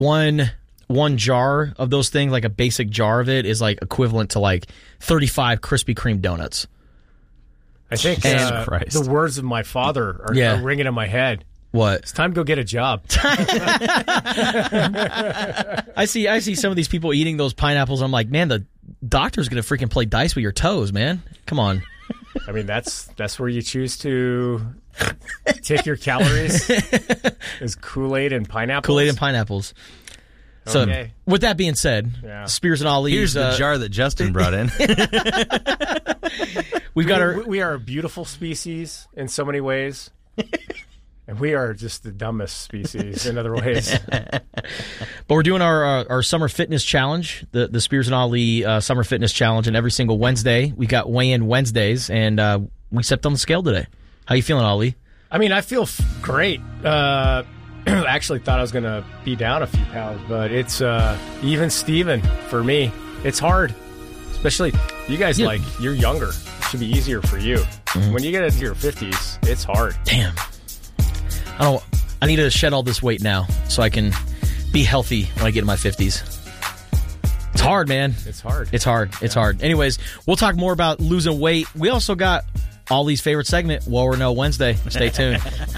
one jar of those things, like a basic jar of it, is like equivalent to like 35 Krispy Kreme donuts. I think the words of my father are ringing in my head. What? It's time to go get a job. I see some of these people eating those pineapples. I'm like, man, the doctor's going to freaking play dice with your toes, man. Come on. I mean, that's where you choose to take your calories is Kool-Aid and pineapples. Kool-Aid and pineapples. So, with that being said, Spears and Ali. Here's the jar that Justin brought in. We are a beautiful species in so many ways. And we are just the dumbest species in other ways. But we're doing our summer fitness challenge, the Spears and Ali summer fitness challenge, and every single Wednesday we got weigh-in Wednesdays, and we stepped on the scale today. How you feeling, Ali? I mean, I feel great. I actually thought I was going to be down a few pounds, but it's even Steven for me. It's hard, especially you guys. Like, you're younger. It should be easier for you. Mm-hmm. When you get into your 50s, it's hard. Damn. I need to shed all this weight now so I can be healthy when I get in my 50s. It's hard, man. It's hard. It's hard. It's hard. Anyways, we'll talk more about losing weight. We also got Ollie's favorite segment, Well or No Wednesday. Stay tuned.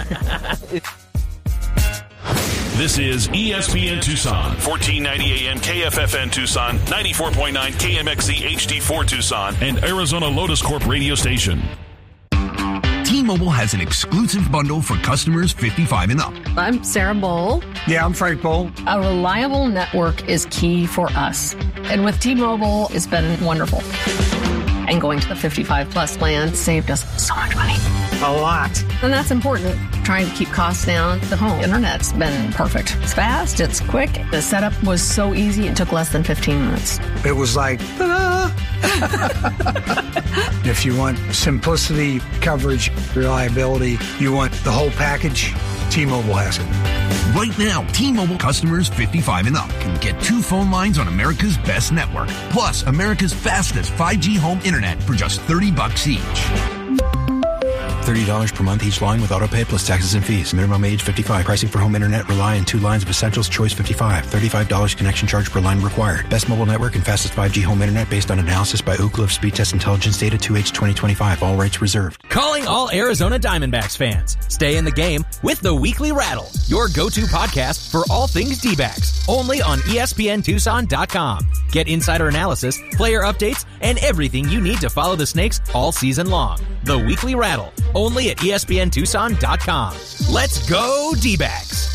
This is ESPN Tucson, 1490 AM KFFN Tucson, 94.9 KMXZ HD4 Tucson, and Arizona Lotus Corp radio station. T-Mobile has an exclusive bundle for customers 55 and up. I'm Sarah Bowl. Yeah, I'm Frank Bowl. A reliable network is key for us. And with T-Mobile, it's been wonderful. And going to the 55-plus plan saved us so much money. A lot. And that's important. Trying to keep costs down. The home internet's been perfect. It's fast. It's quick. The setup was so easy. It took less than 15 minutes. It was like, ta-da! If you want simplicity, coverage, reliability, you want the whole package, T-Mobile has it. Right now, T-Mobile customers 55 and up can get 2 phone lines on America's best network, plus America's fastest 5G home internet for just $30 each. $30 per month each line with autopay plus taxes and fees. Minimum age 55. Pricing for home internet rely on 2 lines of essentials. Choice 55. $35 connection charge per line required. Best mobile network and fastest 5G home internet based on analysis by Ookla of Speed Test Intelligence data 2H 2025. All rights reserved. Calling all Arizona Diamondbacks fans. Stay in the game with the Weekly Rattle, your go-to podcast for all things D-backs. Only on ESPNTucson.com. Get insider analysis, player updates, and everything you need to follow the Snakes all season long. The Weekly Rattle. Only at ESPNTucson.com. Let's go, D-backs.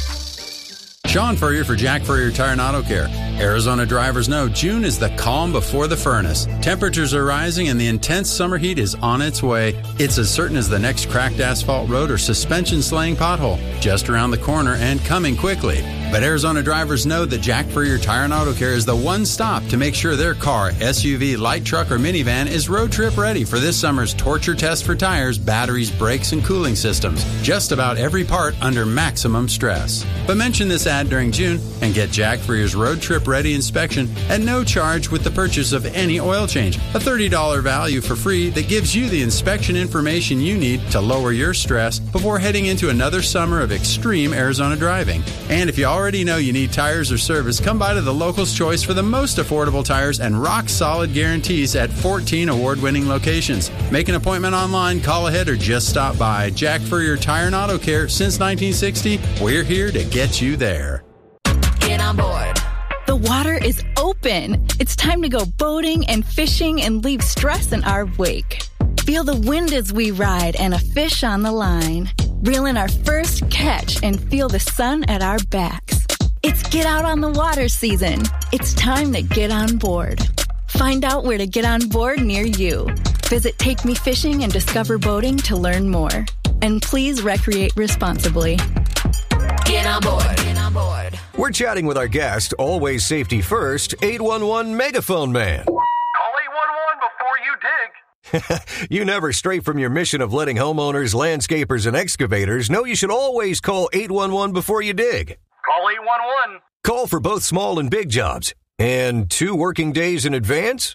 Sean Furrier for Jack Furrier Tire and Auto Care. Arizona drivers know June is the calm before the furnace. Temperatures are rising and the intense summer heat is on its way. It's as certain as the next cracked asphalt road or suspension slaying pothole, just around the corner and coming quickly. But Arizona drivers know that Jack Furrier Tire and Auto Care is the one stop to make sure their car, SUV, light truck, or minivan is road trip ready for this summer's torture test for tires, batteries, brakes, and cooling systems. Just about every part under maximum stress. But mention this ad during June and get Jack Furrier's road trip ready inspection at no charge with the purchase of any oil change. A $30 value for free that gives you the inspection information you need to lower your stress before heading into another summer of extreme Arizona driving. And if you already know you need tires or service, come by to the Locals Choice for the most affordable tires and rock-solid guarantees at 14 award-winning locations. Make an appointment online, call ahead, or just stop by. Jack Furrier Tire and Auto Care. Since 1960, we're here to get you there. Get on board. The water is open. It's time to go boating and fishing and leave stress in our wake. Feel the wind as we ride and a fish on the line. Reel in our first catch and feel the sun at our backs. It's get out on the water season. It's time to get on board. Find out where to get on board near you. Visit Take Me Fishing and Discover Boating to learn more. And please recreate responsibly. Get on board. Get on board. We're chatting with our guest, always safety first, 811 Megaphone Man. Call 811 before you dig. You never stray from your mission of letting homeowners, landscapers, and excavators know you should always call 811 before you dig. Call 811. Call for both small and big jobs. And 2 working days in advance?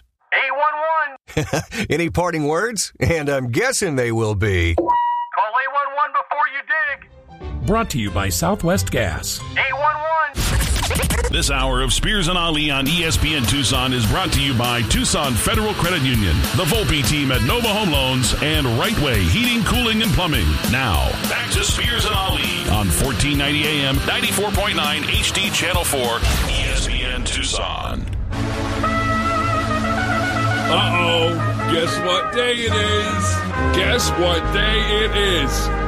811. Any parting words? And I'm guessing they will be... Call 811 before you dig. Brought to you by Southwest Gas. 811. This hour of Spears and Ali on ESPN Tucson is brought to you by Tucson Federal Credit Union, the Volpe team at Nova Home Loans, and Right Way Heating, Cooling, and Plumbing. Now, back to Spears and Ali on 1490 AM, 94.9 HD Channel 4, ESPN Tucson. Uh-oh, guess what day it is? Guess what day it is?